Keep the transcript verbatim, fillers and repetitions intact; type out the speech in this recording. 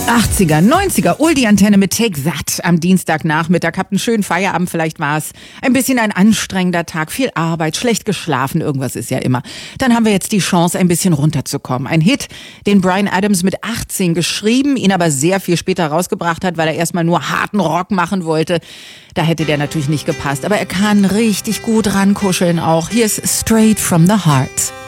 achtziger, neunziger, Oldie-Antenne mit Take That am Dienstagnachmittag. Habt einen schönen Feierabend, vielleicht war es ein bisschen ein anstrengender Tag, viel Arbeit, schlecht geschlafen, irgendwas ist ja immer. Dann haben wir jetzt die Chance, ein bisschen runterzukommen. Ein Hit, den Bryan Adams mit achtzehn geschrieben, ihn aber sehr viel später rausgebracht hat, weil er erstmal nur harten Rock machen wollte. Da hätte der natürlich nicht gepasst, aber er kann richtig gut rankuscheln auch. Hier ist Straight from the Heart.